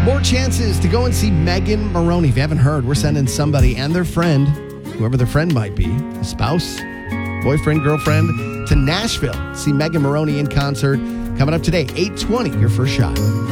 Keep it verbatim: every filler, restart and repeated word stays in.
More chances to go and see Megan Moroney. If you haven't heard, we're sending somebody and their friend, whoever their friend might be, a spouse, boyfriend, girlfriend, to Nashville. See Megan Moroney in concert. Coming up today, eight twenty, your first shot.